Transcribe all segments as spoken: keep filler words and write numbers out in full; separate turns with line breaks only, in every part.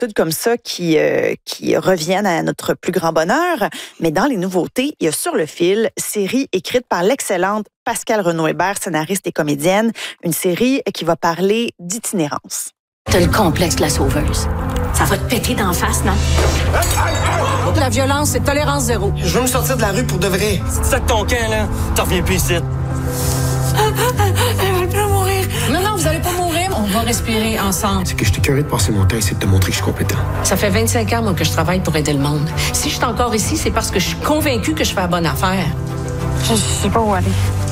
habitudes comme ça qui, euh, qui reviennent à notre plus grand bonheur. Mais dans les nouveautés, il y a Sur le fil, série écrite par l'excellente Pascale Renaud-Hébert, scénariste et comédienne. Une série qui va parler d'itinérance.
T'as le complexe de la sauveuse. Ça va te péter d'en face, non?
La violence, c'est tolérance zéro.
Je veux me sortir de la rue pour de vrai.
C'est ça que ton camp, là. T'en reviens plus ici.
Elle va plus mourir. Non, non, vous allez pas mourir. On va respirer ensemble.
C'est que je t'ai curé de passer mon temps et c'est de te montrer que je suis compétent.
Ça fait vingt-cinq ans, moi, que je travaille pour aider le monde. Si je suis encore ici, c'est parce que je suis convaincue que je fais la bonne affaire. Je sais pas où aller.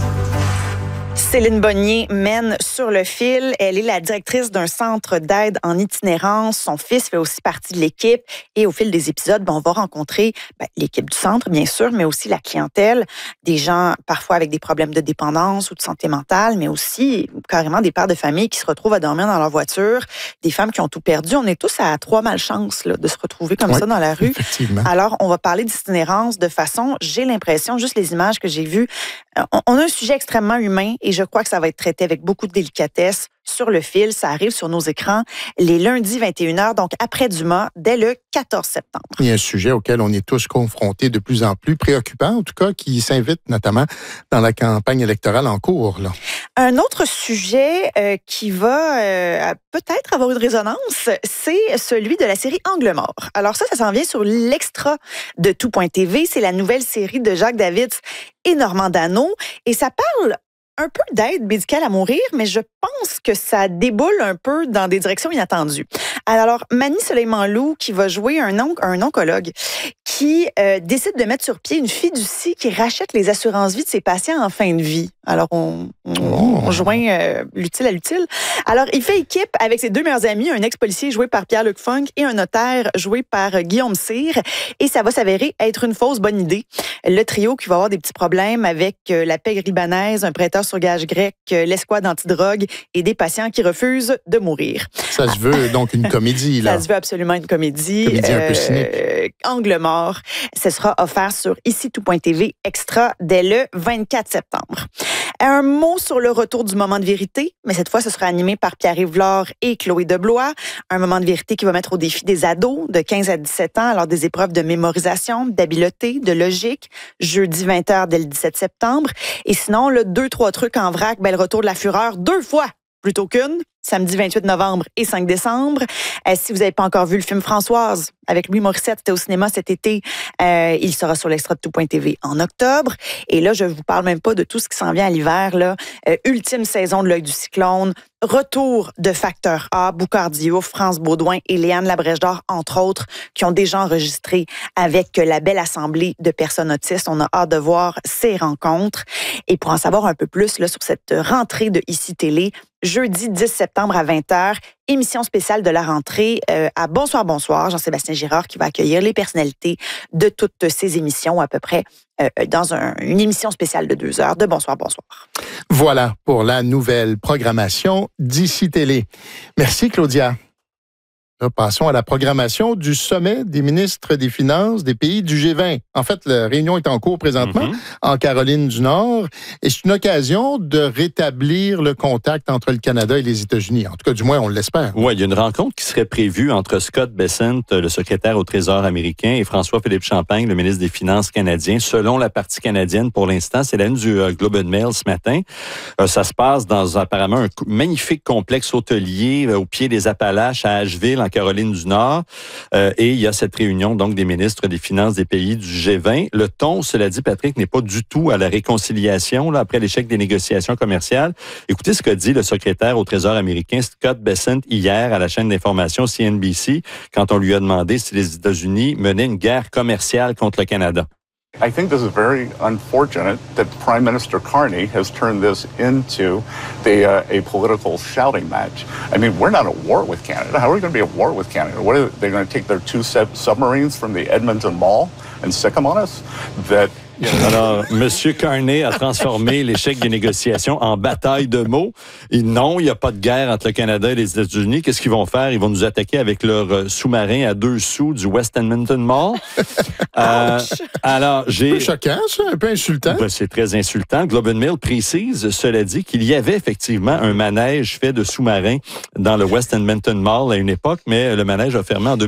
Céline Bonnier mène Sur le fil. Elle est la directrice d'un centre d'aide en itinérance. Son fils fait aussi partie de l'équipe. Et au fil des épisodes, ben, on va rencontrer ben, l'équipe du centre, bien sûr, mais aussi la clientèle. Des gens parfois avec des problèmes de dépendance ou de santé mentale, mais aussi carrément des pères de famille qui se retrouvent à dormir dans leur voiture. Des femmes qui ont tout perdu. On est tous à trois malchances là, de se retrouver comme oui, ça dans la rue. Alors, on va parler d'itinérance de façon, j'ai l'impression, juste les images que j'ai vues, on a un sujet extrêmement humain et je crois que ça va être traité avec beaucoup de délicatesse. Sur le fil, ça arrive sur nos écrans les lundis vingt et une heures, donc après Dumas, dès le quatorze septembre.
Il y a un sujet auquel on est tous confrontés de plus en plus, préoccupant en tout cas, qui s'invite notamment dans la campagne électorale en cours. Là.
Un autre sujet euh, qui va euh, peut-être avoir une résonance, c'est celui de la série Angle mort. Alors ça, ça s'en vient sur l'extra de tout point t v. C'est la nouvelle série de Jacques David et Normand Dano. Et ça parle un peu d'aide médicale à mourir, mais je pense que ça déboule un peu dans des directions inattendues. Alors, Mani Soleiman-Loup, qui va jouer un, onc- un oncologue, qui euh, décide de mettre sur pied une fiducie qui rachète les assurances-vie de ses patients en fin de vie. Alors, on, on, oh. on joint euh, l'utile à l'utile. Alors, il fait équipe avec ses deux meilleurs amis, un ex-policier joué par Pierre-Luc Funk et un notaire joué par euh, Guillaume Cyr. Et ça va s'avérer être une fausse bonne idée. Le trio qui va avoir des petits problèmes avec euh, la pègre libanaise, un prêteur sur gage grec, euh, l'escouade antidrogue et des patients qui refusent de mourir.
Ça se veut donc une comédie, là.
Ça se veut absolument une comédie.
Comédie un peu cynique.
Euh, Angle mort. Ce sera offert sur ici tout point t v extra dès le vingt-quatre septembre. Un mot sur le retour du moment de vérité, mais cette fois, ce sera animé par Pierre-Yves Lard et Chloé Deblois. Un moment de vérité qui va mettre au défi des ados de quinze à dix-sept ans lors des épreuves de mémorisation, d'habileté, de logique, jeudi vingt heures dès le dix-sept septembre. Et sinon, le deux, trois trucs en vrac, ben, le retour de la fureur deux fois plutôt qu'une, samedi vingt-huit novembre et cinq décembre. Euh, si vous n'avez pas encore vu le film Françoise avec Louis Morissette, c'était au cinéma cet été, euh, il sera sur l'extra de tout point t v en octobre. Et là, je ne vous parle même pas de tout ce qui s'en vient à l'hiver. Là. Euh, ultime saison de l'Œil du cyclone, retour de Facteur A, Boucard Diouf, France Baudouin et Léane Labrèche d'Or, entre autres, qui ont déjà enregistré avec la belle assemblée de personnes autistes. On a hâte de voir ces rencontres. Et pour en savoir un peu plus là, sur cette rentrée de Ici Télé, jeudi dix septembre à vingt heures, émission spéciale de la rentrée euh, à Bonsoir, Bonsoir, Jean-Sébastien Girard qui va accueillir les personnalités de toutes ces émissions à peu près euh, dans un, une émission spéciale de deux heures de Bonsoir, Bonsoir.
Voilà pour la nouvelle programmation d'Ici Télé. Merci Claudia. Là, passons à la programmation du sommet des ministres des Finances des pays du G vingt. En fait, la réunion est en cours présentement mm-hmm. en Caroline du Nord et c'est une occasion de rétablir le contact entre le Canada et les États-Unis. En tout cas, du moins, on l'espère.
Oui, il y a une rencontre qui serait prévue entre Scott Bessent, le secrétaire au Trésor américain, et François-Philippe Champagne, le ministre des Finances canadien. Selon la partie canadienne, pour l'instant, c'est la une du euh, Globe and Mail ce matin. Euh, ça se passe dans apparemment un magnifique complexe hôtelier euh, au pied des Appalaches à Asheville, en Caroline du Nord. Euh, et il y a cette réunion donc des ministres des Finances des pays du G vingt. Le ton, cela dit, Patrick, n'est pas du tout à la réconciliation là, après l'échec des négociations commerciales. Écoutez ce qu'a dit le secrétaire au Trésor américain, Scott Bessent, hier à la chaîne d'information C N B C, quand on lui a demandé si les États-Unis menaient une guerre commerciale contre le Canada.
I think this is very unfortunate that Prime Minister Carney has turned this into the, uh, a political shouting match. I mean, we're not at war with Canada. How are we going to be at war with Canada? What are they going to take their two submarines from the Edmonton Mall and sick them on us? That
Alors, M. Carney a transformé l'échec des négociations en bataille de mots. Et non, il n'y a pas de guerre entre le Canada et les États-Unis. Qu'est-ce qu'ils vont faire? Ils vont nous attaquer avec leur sous-marin à deux sous du West Edmonton Mall. euh, alors, j'ai...
Un peu choquant, ça, un peu insultant.
Ben, c'est très insultant. Globe and Mail précise, cela dit, qu'il y avait effectivement un manège fait de sous-marins dans le West Edmonton Mall à une époque, mais le manège a fermé en deux mille